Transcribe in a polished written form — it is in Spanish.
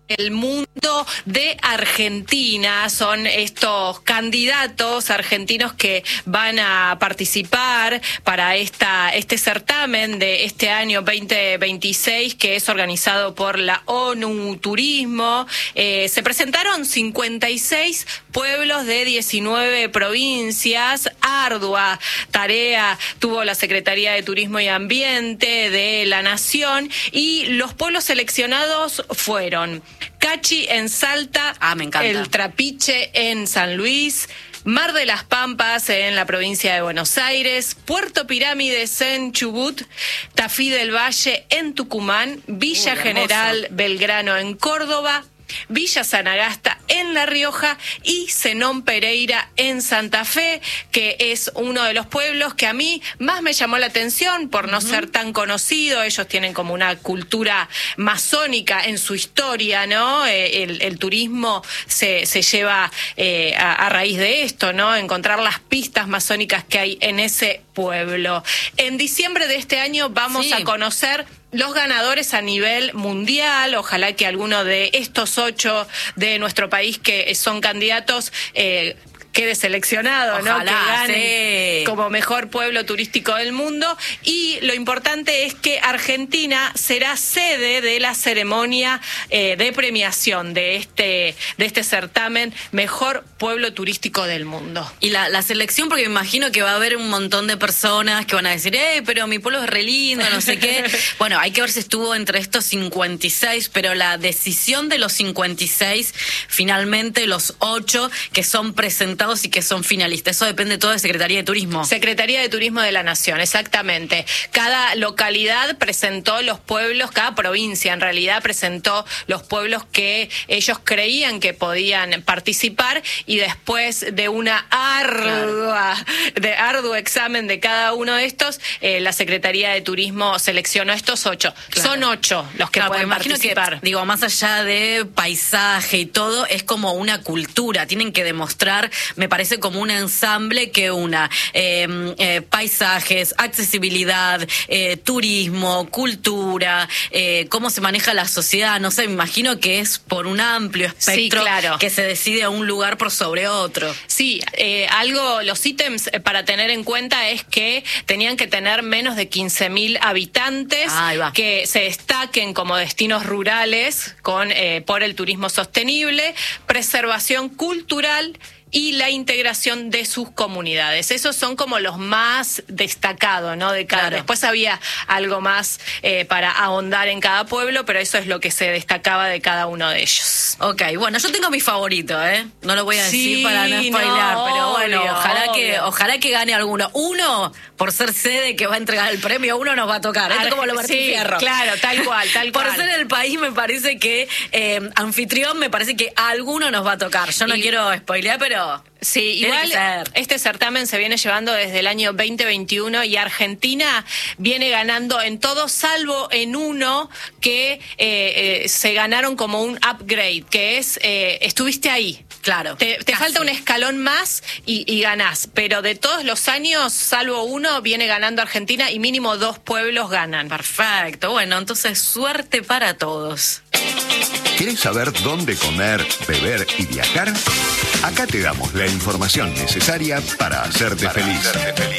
El mundo de Argentina. Son estos candidatos argentinos que van a participar para este certamen de este año 2026, que es organizado por la ONU Turismo. Se presentaron 56 pueblos de 19 provincias. Ardua tarea tuvo la Secretaría de Turismo y Ambiente de la Nación, y los pueblos seleccionados fueron Cachi en Salta, me encanta. El Trapiche en San Luis, Mar de las Pampas en la provincia de Buenos Aires, Puerto Pirámides en Chubut, Tafí del Valle en Tucumán, Villa General Belgrano en Córdoba, Villa Sanagasta en La Rioja y Zenón Pereira en Santa Fe, que es uno de los pueblos que a mí más me llamó la atención por no ser tan conocido. Ellos tienen como una cultura masónica en su historia, ¿no? El turismo se lleva a raíz de esto, ¿no? Encontrar las pistas masónicas que hay en ese pueblo. En diciembre de este año vamos a conocer los ganadores a nivel mundial. Ojalá que alguno de estos 8 de nuestro país que son candidatos quede seleccionado, ¿no? Que gane como mejor pueblo turístico del mundo. Y lo importante es que Argentina será sede de la ceremonia de premiación de este certamen Mejor Pueblo Turístico del Mundo. Y la selección, porque me imagino que va a haber un montón de personas que van a decir, pero mi pueblo es re lindo, no sé qué. Bueno, hay que ver si estuvo entre estos 56, pero la decisión de los 56, finalmente los 8 que son presentados y que son finalistas, eso depende todo de Secretaría de Turismo. Secretaría de Turismo de la Nación, exactamente. Cada localidad presentó los pueblos, cada provincia en realidad presentó los pueblos que ellos creían que podían participar, y después de una arduo examen de cada uno de estos, la Secretaría de Turismo seleccionó estos 8. Claro. Son 8 los que pueden participar. Que, más allá de paisaje y todo, es como una cultura, tienen que demostrar, me parece, como un ensamble que una paisajes, accesibilidad, turismo, cultura, cómo se maneja la sociedad, no sé, me imagino que es por un amplio espectro que se decide a un lugar por sobre otro. Sí, los ítems para tener en cuenta es que tenían que tener menos de 15.000 habitantes, que se destaquen como destinos rurales por el turismo sostenible, preservación cultural y la integración de sus comunidades. Esos son como los más destacados, ¿no? De cada. Después había algo más para ahondar en cada pueblo, pero eso es lo que se destacaba de cada uno de ellos. Ok, bueno, yo tengo mi favorito, no lo voy a decir para no spoilear, pero bueno, ojalá que gane alguno. Uno, por ser sede que va a entregar el premio, uno nos va a tocar. Esto es como lo Martín Fierro. Claro, tal cual. Por ser el país, me parece que anfitrión, me parece que alguno nos va a tocar. Yo no quiero spoilear, pero sí, igual este certamen se viene llevando desde el año 2021 y Argentina viene ganando en todo, salvo en uno que se ganaron como un upgrade, que es estuviste ahí. Claro. Te falta un escalón más y ganás, pero de todos los años, salvo uno, viene ganando Argentina y mínimo 2 pueblos ganan. Perfecto, bueno, entonces suerte para todos. ¿Quieres saber dónde comer, beber y viajar? Acá te damos la información necesaria para hacerte feliz.